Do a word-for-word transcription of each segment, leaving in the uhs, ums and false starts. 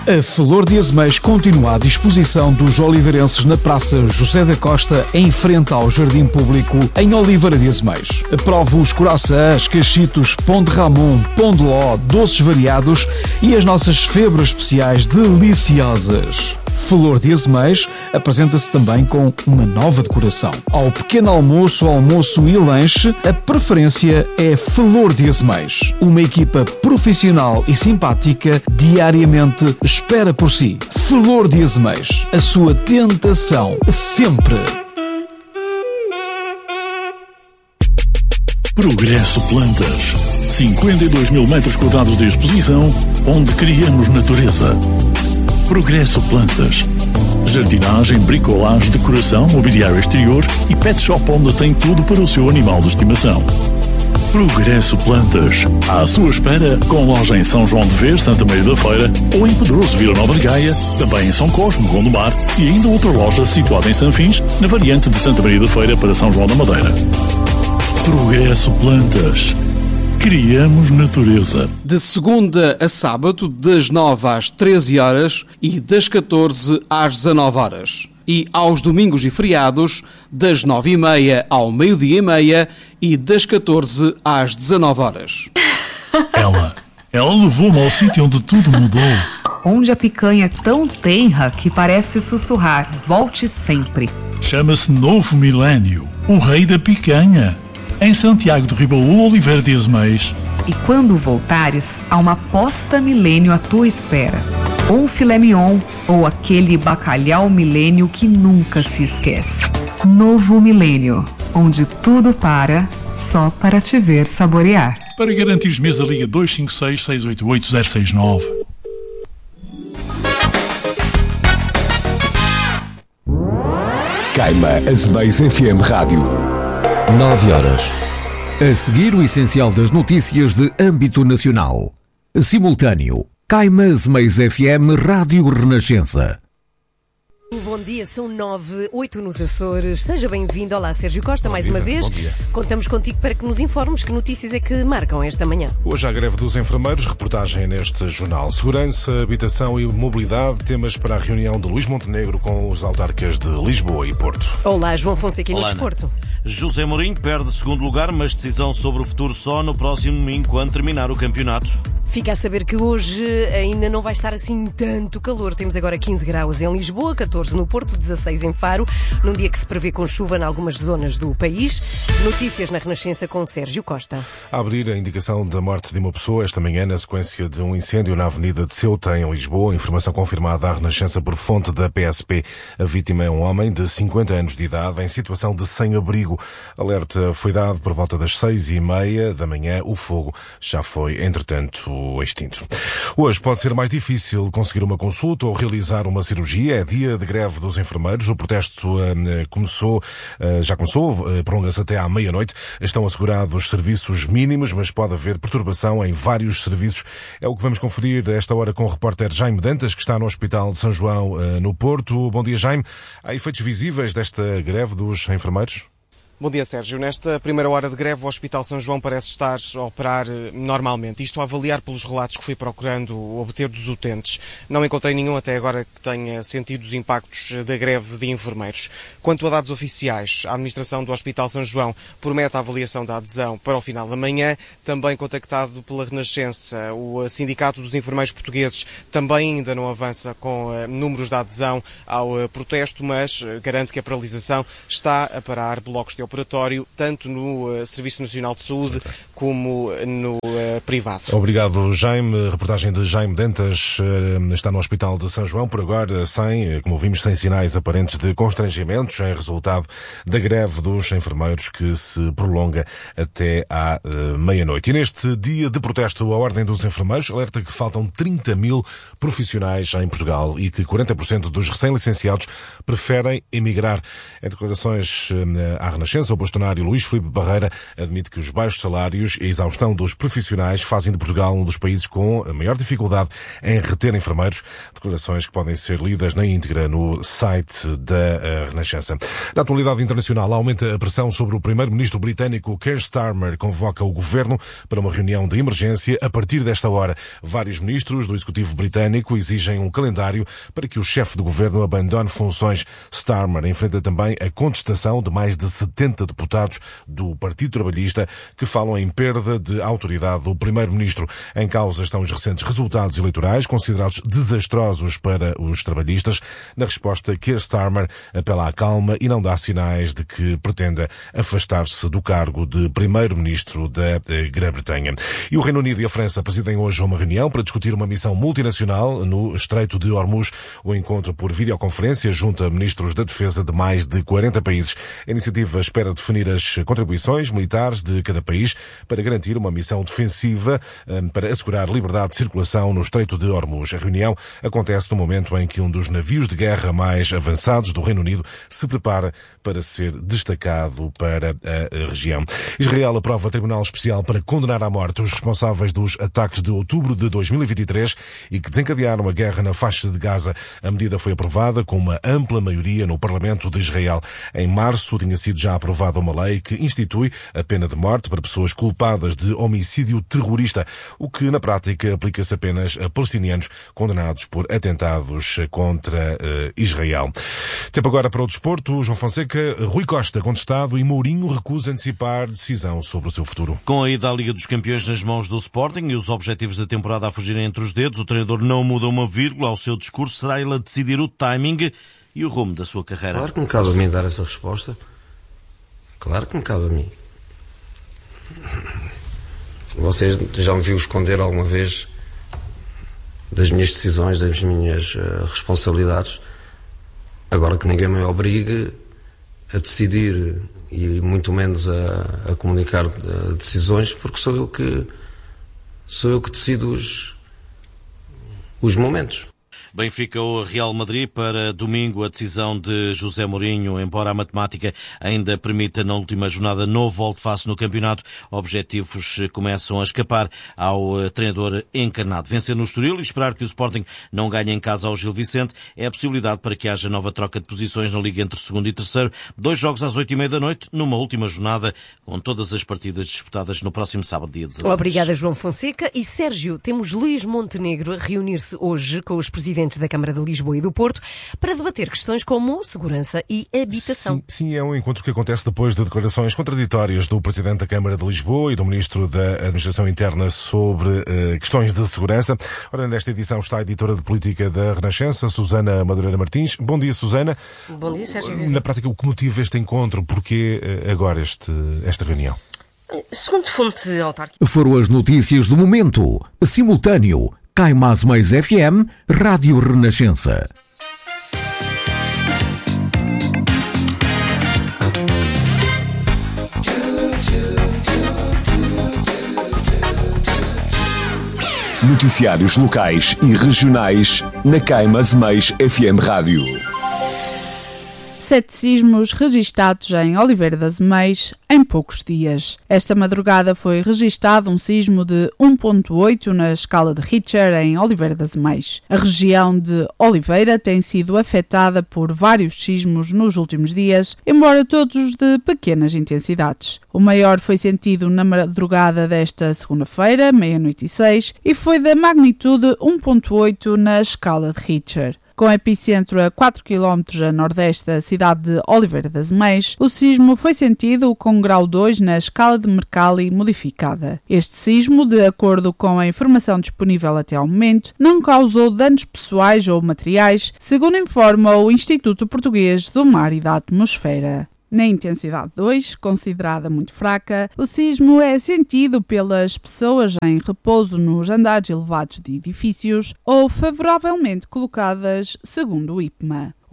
A Flor de Azeméis continua à disposição dos oliveirenses na Praça José da Costa, em frente ao Jardim Público, em Oliveira de Azeméis. Prove os coraçãs, cachitos, pão de ramon, pão de ló, doces variados e as nossas febras especiais deliciosas. Flor de Azeméis apresenta-se também com uma nova decoração. Ao pequeno almoço, almoço e lanche, a preferência é Flor de Azeméis. Uma equipa profissional e simpática diariamente espera por si. Flor de Azeméis, a sua tentação sempre. Progresso Plantas. cinquenta e dois mil metros quadrados de exposição, onde criamos natureza. Progresso Plantas. Jardinagem, bricolagem, decoração, mobiliário exterior e pet shop onde tem tudo para o seu animal de estimação. Progresso Plantas. À sua espera, com loja em São João de Ver, Santa Maria da Feira, ou em Pedroso, Vila Nova de Gaia, também em São Cosme, Gondomar, e ainda outra loja situada em Sanfins, na variante de Santa Maria da Feira para São João da Madeira. Progresso Plantas. Criamos natureza. De segunda a sábado, das nove às treze horas e das catorze às dezanove horas. E aos domingos e feriados, das nove e meia ao meio-dia e meia e das catorze às dezanove horas. Ela, ela levou-me ao sítio onde tudo mudou. Onde a picanha é tão tenra que parece sussurrar, volte sempre. Chama-se Novo Milênio, o rei da picanha. Em Santiago de Ribaú, Oliveira de Azeméis. E quando voltares, há uma posta milênio à tua espera. Ou um filé mignon, ou aquele bacalhau milênio que nunca se esquece. Novo Milênio, onde tudo para, só para te ver saborear. Para garantir mesa, liga dois cinco seis, seis oito oito, zero seis nove. Caima Azeméis F M Rádio. nove horas. A seguir, o essencial das notícias de âmbito nacional. Simultâneo. Caima Azeméis F M Rádio Renascença. Bom dia, são nove, oito nos Açores. Seja bem-vindo. Olá, Sérgio Costa, Bom mais dia, uma vez. bom dia. Contamos contigo para que nos informes que notícias é que marcam esta manhã. Hoje a greve dos enfermeiros, reportagem neste jornal. Segurança, habitação e mobilidade, temas para a reunião de Luís Montenegro com os autarcas de Lisboa e Porto. Olá, João Fonseca no Olá, desporto. José Mourinho perde segundo lugar, mas decisão sobre o futuro só no próximo domingo, quando terminar o campeonato. Fica a saber que hoje ainda não vai estar assim tanto calor. Temos agora quinze graus em Lisboa, catorze no Porto, dezasseis em Faro, num dia que se prevê com chuva em algumas zonas do país. Notícias na Renascença com Sérgio Costa. A abrir a indicação da morte de uma pessoa esta manhã na sequência de um incêndio na Avenida de Ceuta, em Lisboa. Informação confirmada à Renascença por fonte da P S P. A vítima é um homem de cinquenta anos de idade em situação de sem-abrigo. Alerta foi dado por volta das seis e meia da manhã. O fogo já foi, entretanto, extinto. Hoje pode ser mais difícil conseguir uma consulta ou realizar uma cirurgia. É dia de greve dos enfermeiros. O protesto uh, começou, uh, já começou, uh, prolonga-se até à meia-noite. Estão assegurados serviços mínimos, mas pode haver perturbação em vários serviços. É o que vamos conferir a esta hora com o repórter Jaime Dantas, que está no Hospital de São João, uh, no Porto. Bom dia, Jaime. Há efeitos visíveis desta greve dos enfermeiros? Bom dia, Sérgio. Nesta primeira hora de greve, o Hospital São João parece estar a operar normalmente. Isto a avaliar pelos relatos que fui procurando obter dos utentes. Não encontrei nenhum até agora que tenha sentido os impactos da greve de enfermeiros. Quanto a dados oficiais, a administração do Hospital São João promete a avaliação da adesão para o final da manhã. Também contactado pela Renascença, o Sindicato dos Enfermeiros Portugueses também ainda não avança com uh, números de adesão ao uh, protesto, mas uh, garante que a paralisação está a parar blocos de operatório, tanto no uh, Serviço Nacional de Saúde como no uh, privado. Obrigado, Jaime. Reportagem de Jaime Dantas, uh, está no Hospital de São João, por agora sem, como vimos, sem sinais aparentes de constrangimentos em resultado da greve dos enfermeiros que se prolonga até à uh, meia-noite. E neste dia de protesto, a Ordem dos Enfermeiros alerta que faltam trinta mil profissionais em Portugal e que quarenta por cento dos recém-licenciados preferem emigrar. Em declarações uh, à Renascença, Renascença, o bastonário Luís Filipe Barreira admite que os baixos salários e a exaustão dos profissionais fazem de Portugal um dos países com a maior dificuldade em reter enfermeiros. Declarações que podem ser lidas na íntegra no site da Renascença. Na atualidade internacional, aumenta a pressão sobre o primeiro-ministro britânico. Keir Starmer convoca o governo para uma reunião de emergência. A partir desta hora, vários ministros do executivo britânico exigem um calendário para que o chefe do governo abandone funções. Starmer enfrenta também a contestação de mais de setenta deputados do Partido Trabalhista que falam em perda de autoridade do primeiro-ministro. Em causa estão os recentes resultados eleitorais, considerados desastrosos para os trabalhistas. Na resposta, Keir Starmer apela à calma e não dá sinais de que pretenda afastar-se do cargo de primeiro-ministro da Grã-Bretanha. E o Reino Unido e a França presidem hoje uma reunião para discutir uma missão multinacional no Estreito de Hormuz. O encontro por videoconferência junta ministros da defesa de mais de quarenta países. A iniciativa espera definir as contribuições militares de cada país para garantir uma missão defensiva para assegurar liberdade de circulação no Estreito de Hormuz. A reunião acontece no momento em que um dos navios de guerra mais avançados do Reino Unido se prepara para ser destacado para a região. Israel aprova tribunal especial para condenar à morte os responsáveis dos ataques de outubro de dois mil e vinte e três e que desencadearam a guerra na faixa de Gaza. A medida foi aprovada com uma ampla maioria no Parlamento de Israel. Em março tinha sido já aprovada uma lei que institui a pena de morte para pessoas culpadas de homicídio terrorista, o que na prática aplica-se apenas a palestinianos condenados por atentados contra uh, Israel. Tempo agora para o desporto. João Fonseca, Rui Costa contestado e Mourinho recusa antecipar decisão sobre o seu futuro. Com a ida à Liga dos Campeões nas mãos do Sporting e os objetivos da temporada a fugirem entre os dedos, o treinador não muda uma vírgula ao seu discurso. Será ele a decidir o timing e o rumo da sua carreira. Claro que me cabe a mim dar essa resposta. Claro que me cabe a mim. Vocês já me viu esconder alguma vez das minhas decisões, das minhas uh, responsabilidades. Agora que ninguém me obrigue a decidir e muito menos a, a comunicar uh, decisões, porque sou eu que sou eu que decido os, os momentos. Benfica ou Real Madrid para domingo a decisão de José Mourinho, embora a matemática ainda permita na última jornada novo volte-face no campeonato, objetivos começam a escapar ao treinador encarnado. Vencer no Estoril e esperar que o Sporting não ganhe em casa ao Gil Vicente é a possibilidade para que haja nova troca de posições na Liga entre segundo e terceiro. Dois jogos às oito e meia da noite, numa última jornada, com todas as partidas disputadas no próximo sábado, dia dezasseis. Obrigada, João Fonseca. E Sérgio, temos Luís Montenegro a reunir-se hoje com os presidentes da Câmara de Lisboa e do Porto para debater questões como segurança e habitação. Sim, sim, é um encontro que acontece depois de declarações contraditórias do Presidente da Câmara de Lisboa e do Ministro da Administração Interna sobre uh, questões de segurança. Ora, nesta edição está a editora de Política da Renascença, Susana Madureira Martins. Bom dia, Susana. Bom dia, Sérgio. Na prática, o que motiva este encontro? Porquê uh, agora este, esta reunião? Segundo fonte autárquica. Foram as notícias do momento. Simultâneo. Cai Mais Mais F M, Rádio Renascença. Noticiários locais e regionais na Cai Mais Mais F M Rádio. Sete sismos registados em Oliveira das Meias em poucos dias. Esta madrugada foi registado um sismo de um ponto oito na escala de Richter em Oliveira das Meias. A região de Oliveira tem sido afetada por vários sismos nos últimos dias, embora todos de pequenas intensidades. O maior foi sentido na madrugada desta segunda-feira, meia-noite e seis, e foi da magnitude um ponto oito na escala de Richter. Com epicentro a quatro quilómetros a nordeste da cidade de Oliveira das Meias, o sismo foi sentido com grau dois na escala de Mercalli modificada. Este sismo, de acordo com a informação disponível até ao momento, não causou danos pessoais ou materiais, segundo informa o Instituto Português do Mar e da Atmosfera. Na intensidade dois, considerada muito fraca, o sismo é sentido pelas pessoas em repouso nos andares elevados de edifícios ou favoravelmente colocadas, segundo o I P M A. O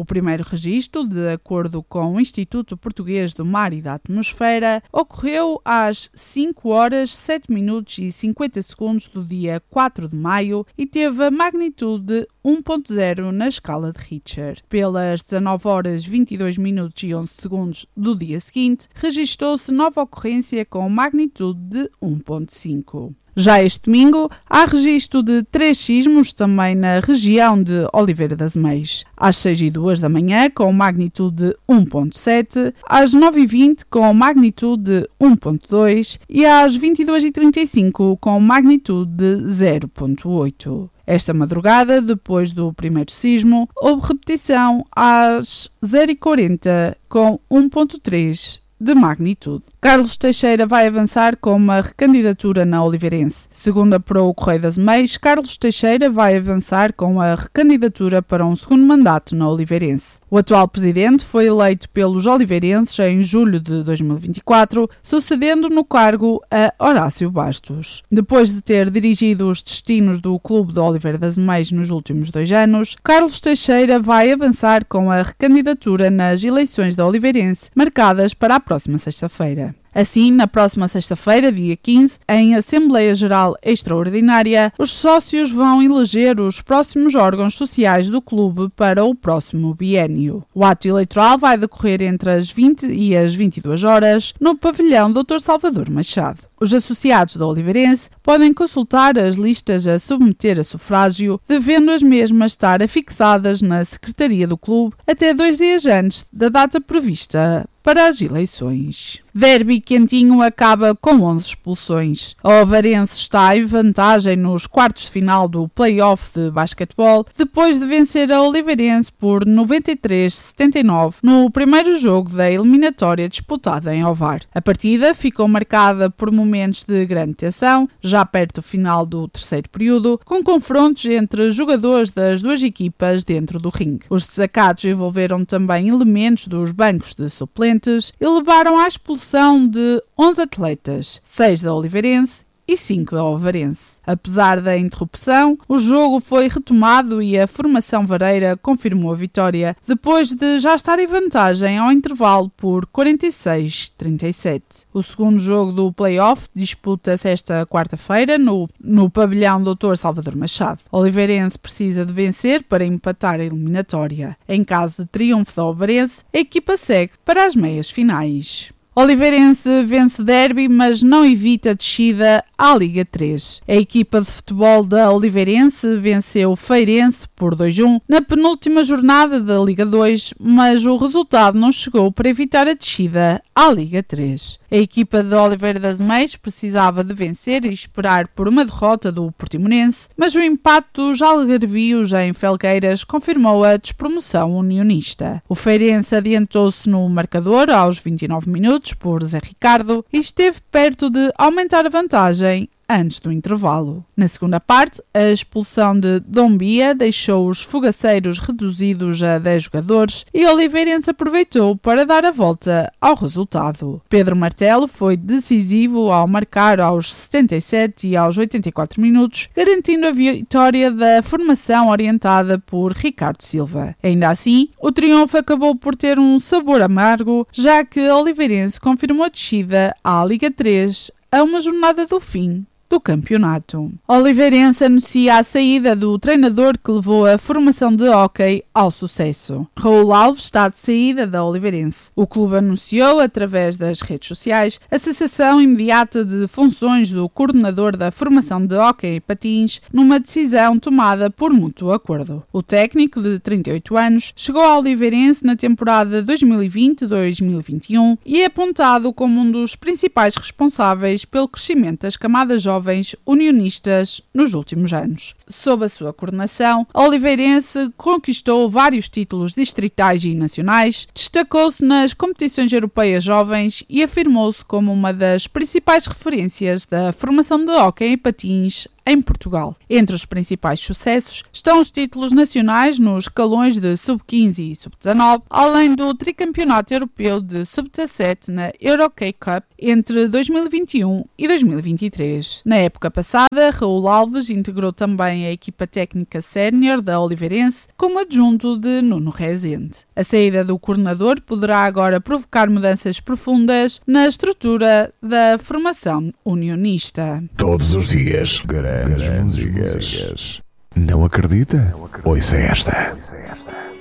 O primeiro registro, de acordo com o Instituto Português do Mar e da Atmosfera, ocorreu às cinco horas, sete minutos e cinquenta segundos do dia quatro de maio e teve a magnitude de um ponto zero na escala de Richter. Pelas dezanove horas, vinte e dois minutos e onze segundos do dia seguinte, registou-se nova ocorrência com magnitude de um ponto cinco. Já este domingo, há registro de três sismos também na região de Oliveira das Meias. Às seis e duas da manhã, com magnitude de um ponto sete, às nove e vinte, com magnitude de um ponto dois e às vinte e duas e trinta e cinco, com magnitude de zero ponto oito. Esta madrugada, depois do primeiro sismo, houve repetição às zero e quarenta, com um ponto três de magnitude. Carlos Teixeira vai avançar com uma recandidatura na Oliveirense. Segundo apurou o Correio das Meias, Carlos Teixeira vai avançar com a recandidatura para um segundo mandato na Oliveirense. O atual presidente foi eleito pelos oliveirenses em julho de dois mil e vinte e quatro, sucedendo no cargo a Horácio Bastos. Depois de ter dirigido os destinos do Clube de Oliveira das Meias nos últimos dois anos, Carlos Teixeira vai avançar com a recandidatura nas eleições da Oliveirense, marcadas para a próxima sexta-feira. Assim, na próxima sexta-feira, dia quinze, em Assembleia Geral Extraordinária, os sócios vão eleger os próximos órgãos sociais do clube para o próximo biénio. O ato eleitoral vai decorrer entre as vinte e as vinte e duas horas no pavilhão doutor Salvador Machado. Os associados da Oliveirense podem consultar as listas a submeter a sufrágio, devendo as mesmas estar afixadas na secretaria do clube até dois dias antes da data prevista para as eleições. Derby quentinho acaba com onze expulsões. O Ovarense está em vantagem nos quartos de final do play-off de basquetebol, depois de vencer a Oliveirense por noventa e três a setenta e nove no primeiro jogo da eliminatória disputada em Ovar. A partida ficou marcada por momentos de grande tensão, já perto do final do terceiro período, com confrontos entre jogadores das duas equipas dentro do ringue. Os desacatos envolveram também elementos dos bancos de suplentes e levaram à expulsão de onze atletas, seis da Oliveirense e cinco da Ovarense. Apesar da interrupção, o jogo foi retomado e a formação vareira confirmou a vitória, depois de já estar em vantagem ao intervalo por quarenta e seis a trinta e sete. O segundo jogo do play-off disputa-se esta quarta-feira no, no pavilhão doutor Salvador Machado. O Oliveirense precisa de vencer para empatar a eliminatória. Em caso de triunfo da Ovarense, a equipa segue para as meias finais. Oliveirense vence Derby, mas não evita a descida à Liga três. A equipa de futebol da Oliveirense venceu o Feirense por dois a um na penúltima jornada da Liga dois, mas o resultado não chegou para evitar a descida à Liga três. A equipa de Oliveira das Meias precisava de vencer e esperar por uma derrota do Portimonense, mas o empate dos algarvios em Felgueiras confirmou a despromoção unionista. O Feirense adiantou-se no marcador aos vinte e nove minutos por Zé Ricardo e esteve perto de aumentar a vantagem antes do intervalo. Na segunda parte, a expulsão de Dombia deixou os fogaceiros reduzidos a dez jogadores e Oliveirense aproveitou para dar a volta ao resultado. Pedro Martelo foi decisivo ao marcar aos setenta e sete e aos oitenta e quatro minutos, garantindo a vitória da formação orientada por Ricardo Silva. Ainda assim, o triunfo acabou por ter um sabor amargo, já que Oliveirense confirmou a descida à Liga três a uma jornada do fim do campeonato. Oliveirense anuncia a saída do treinador que levou a formação de hóquei ao sucesso. Raul Alves está de saída da Oliveirense. O clube anunciou, através das redes sociais, a cessação imediata de funções do coordenador da formação de hóquei e patins numa decisão tomada por mútuo acordo. O técnico, de trinta e oito anos, chegou ao Oliveirense na temporada dois mil e vinte a dois mil e vinte e um e é apontado como um dos principais responsáveis pelo crescimento das camadas jovens unionistas nos últimos anos. Sob a sua coordenação, a Oliveirense conquistou vários títulos distritais e nacionais, destacou-se nas competições europeias jovens e afirmou-se como uma das principais referências da formação de hóquei em patins em Portugal. Entre os principais sucessos estão os títulos nacionais nos escalões de sub quinze e sub dezanove, além do tricampeonato europeu de sub dezassete na Euro K Cup entre dois mil e vinte e um e dois mil e vinte e três. Na época passada, chegada, Raul Alves integrou também a equipa técnica sénior da Oliveirense como adjunto de Nuno Rezende. A saída do coordenador poderá agora provocar mudanças profundas na estrutura da formação unionista. Todos os dias, grandes músicas. Não acredita? Ouça esta.